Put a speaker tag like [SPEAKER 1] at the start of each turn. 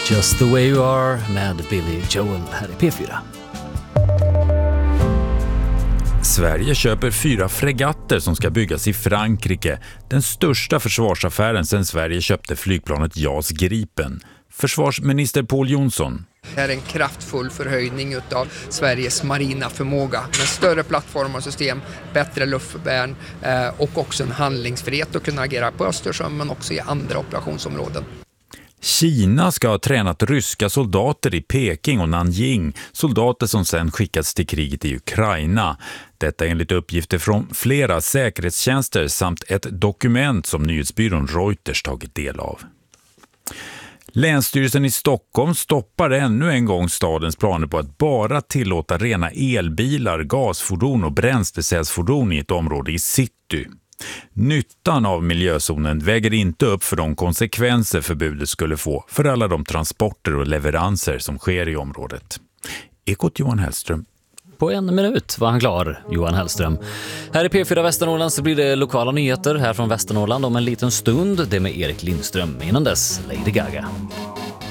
[SPEAKER 1] Just the way you are med Billy Joel här i P4.
[SPEAKER 2] Sverige köper 4 fregatter som ska byggas i Frankrike. Den största försvarsaffären sedan Sverige köpte flygplanet JAS Gripen. Försvarsminister Pål Jonsson.
[SPEAKER 3] Det är en kraftfull förhöjning av Sveriges marina förmåga med större plattformar och system, bättre luftvärn och också en handlingsfrihet att kunna agera på Östersjön men också i andra operationsområden.
[SPEAKER 2] Kina ska ha tränat ryska soldater i Peking och Nanjing, soldater som sedan skickats till kriget i Ukraina. Detta enligt uppgifter från flera säkerhetstjänster samt ett dokument som nyhetsbyrån Reuters tagit del av. Länsstyrelsen i Stockholm stoppar ännu en gång stadens planer på att bara tillåta rena elbilar, gasfordon och bränslecellsfordon i ett område i city. Nyttan av miljözonen väger inte upp för de konsekvenser förbudet skulle få för alla de transporter och leveranser som sker i området. Ekot Johan Hellström.
[SPEAKER 1] På 1 minut var han klar, Johan Hellström. Här i P4 Västernorrland så blir det lokala nyheter här från Västernorrland om en liten stund. Det med Erik Lindström. Innan dess, Lady Gaga.